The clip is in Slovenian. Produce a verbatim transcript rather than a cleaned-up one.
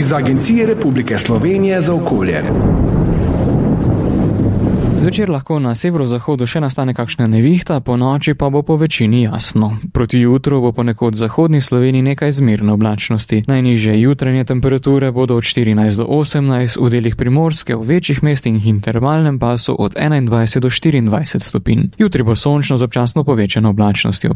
iz Agencije Republike Slovenije za okolje. Zvečer lahko na severozahodu še nastane kakšna nevihta, po noči pa bo po večini jasno. Proti jutru bo ponekod v zahodni Sloveniji nekaj zmerne oblačnosti. Najnižje jutranje temperature bodo od štirinajst do osemnajst, v delih Primorske, v večjih mestih in termalnem pasu od enaindvajset do štiriindvajset stopinj. Jutri bo sončno z občasno povečano oblačnostjo.